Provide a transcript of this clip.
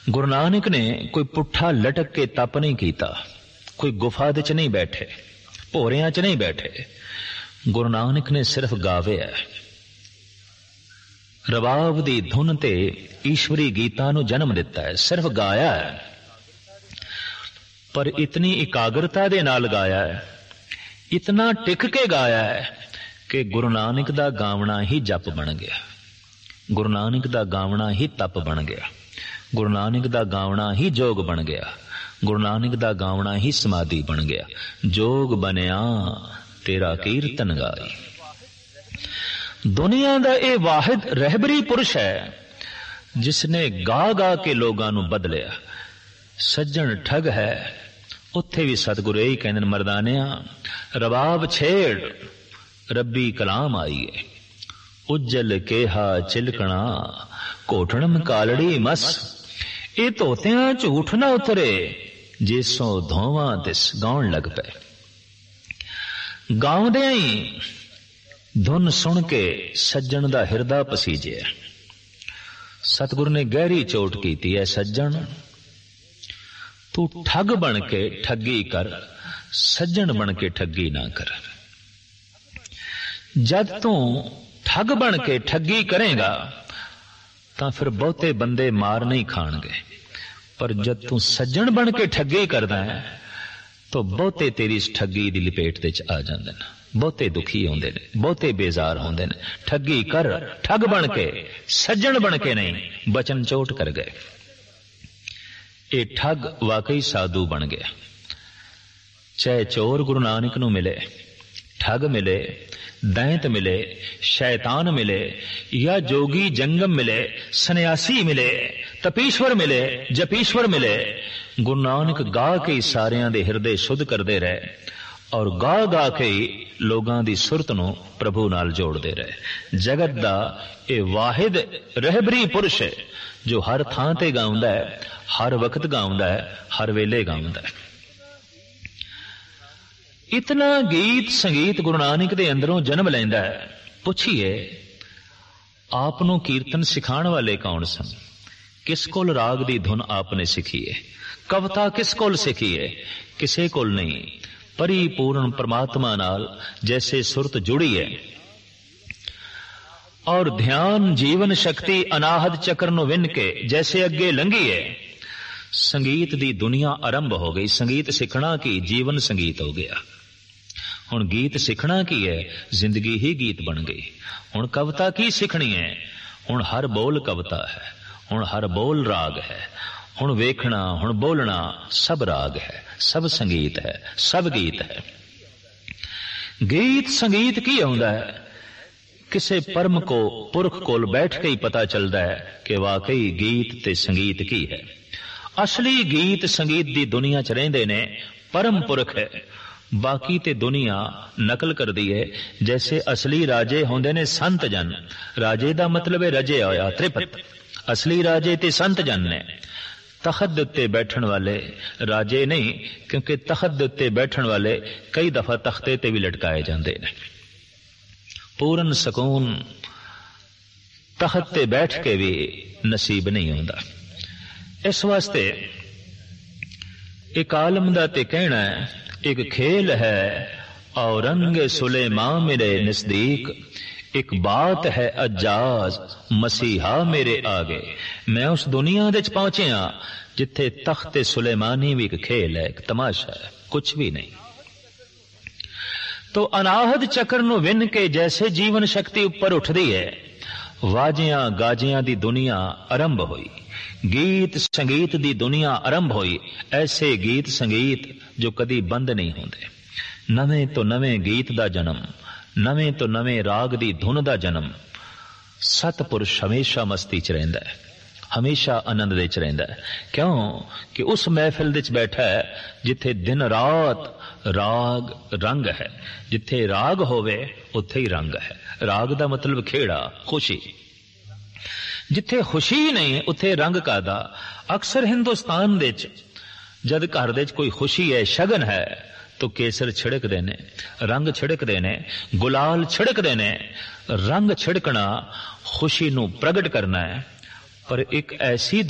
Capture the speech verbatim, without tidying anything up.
गुरु नानक ने कोई पुट्ठा लटक के तप नहीं कीता, कोई गुफा दे च नहीं बैठे, भोरियां च नहीं बैठे। गुरु नानक ने सिर्फ गावे है, रबाब दी धुन ते ईश्वरी गीतां नूं जन्म दिता है, सिर्फ गाया है। पर इतनी एकाग्रता दे नाल गाया है, इतना टिक के गाया है कि गुरु नानक दा गावना ही जप बन गया, गुरु नानक दा गावना ही तप बन गया, गुरु नानक दा गावना ही जोग बन गया, गुरु नानक दा गावना ही समाधि बन गया। जोग बनया तेरा कीर्तन गाई। दुनिया दा ए वाहिद रहबरी पुरुष है जिसने गा गा के लोगां नूं बदलिया। सज्जन ठग है, उत्थे भी सतगुरु यही कहंदे मरदानिया, रबाब छेड़ रब्बी कलाम आई है। उज्जल केहा चिलकना घोटणम कालड़ी मस, ये धोतियां झूठ ना उतरे जिसों धोवां तिस गाउण लग पे। गाउंदे ही धुन सुन के सज्जन दा हिरदा पसीजे। सतगुरु ने गहरी चोट कीती है, सज्जन तू ठग बन के ठगी कर, सज्जन बन के ठगी ना कर। जब तू ठग बन के ठगी करेगा तां फिर बहुते बंदे मार नहीं खाणगे, पर जब तू सज्जन बन के ठगी करदा है तो बहुते तेरी इस ठगी दी लपेट दे च आ जांदे ने, बहुते दुखी होंदे ने, बहुते बेजार होंदे ने। ठगी कर, ठग बन के, सज्जन बन के नहीं। बचन चोट कर गए। ये ठग वाकई साधु बन गया। चाहे चोर गुरु नानक नूं मिले, ठग मिले, दैंत मिले, शैतान मिले, या जोगी जंगम मिले, सन्यासी मिले, तपीश्वर मिले, जपीश्वर मिले, गुरु नानक गा के सारियां दे हिरदे शुद्ध करते रहे और गा गा के लोगां दी सुरत नूं प्रभु नाल जोड़ते रहे। जगत दा ये वाहिद रहबरी पुरुष है जो हर थां ते गाउंदा है, हर वक्त गाउंदा है, हर वेले गाउंदा है। इतना गीत संगीत गुरु नानक दे अंदरों जन्म लैंदा है। पुछिए आप नूं कीर्तन सिखाण वाले कौन सन? किस कोल राग दी धुन आपने सीखी है? कविता किस कोल सीखी है? किसे कोल नहीं। परिपूर्ण परमात्मा नाल जैसे सुरत जुड़ी है और ध्यान जीवन शक्ति अनाहद चक्र नूं विन के जैसे अगे लंघी है। संगीत दी दुनिया आरंभ हो गई। संगीत सीखना की जीवन संगीत हो गया। हुण गीत सीखना की है, जिंदगी ही गीत बन गई। हुण कविता की सीखनी है, हुण हर बोल कविता है, हुण हर बोल राग है। हुण वेखना, हुण बोलना सब राग है, सब संगीत है, सब गीत है। गीत संगीत की आउंदा है? किसे परम को पुरख कोल बैठ के ही पता चलता है कि वाकई गीत ते संगीत की है। असली गीत संगीत दी दुनिया च रहिंदे ने परम पुरख है। बाकी ते दुनिया नकल कर दी है। जैसे असली राजे होंदे ने संत जन। राजे दा मतलब है रजे होया, त्रिपत। असली राजे ते संत जन ने। तखत दे उत्ते बैठण वाले राजे नहीं, क्योंकि तखत दे उत्ते बैठण वाले कई दफा तख्ते ते भी लटकाए जांदे ने। पूर्ण सकून तखत ते बैठ के भी नसीब नहीं होंदा। इस वास्ते एक आलम दा ते कहना है, एक खेल है और रंग सुलेमां मेरे नजदीक, एक बात है अजाज मसीहा मेरे आगे। मैं उस दुनिया दे च पहुंचिया जिथे तख्त सुलेमानी भी एक खेल है, एक तमाशा है, कुछ भी नहीं। तो अनाहद चक्र नूं विन के जैसे जीवन शक्ति ऊपर उठदी है, वाजियां गाजियां दी दुनिया आरंभ हुई, गीत संगीत दी दुनिया आरंभ हुई। ऐसे गीत संगीत जो कदी बंद नहीं होंदे। नवे तो नवे गीत दा जन्म, नवे तो नवे राग दी धुन दा जन्म। सतपुरुष हमेशा मस्ती च रहिंदा है, हमेशा आनंद दे च रहिंदा है। क्यों कि उस महफिल दे च बैठा है जिथे दिन रात राग रंग है। जिथे राग होवे उत्थे ही रंग है। राग दा मतलब खेड़ा, खुशी। जिथे खुशी नहीं उत्थे रंग कादा। अक्सर हिंदुस्तान दे च जद घर दे च कोई खुशी है, शगन है, तो केसर छिड़क देने, रंग छिड़क देने, गुलाल छिड़क देने। रंग छिड़कना खुशी नू प्रगट करना है। पर एक ऐसी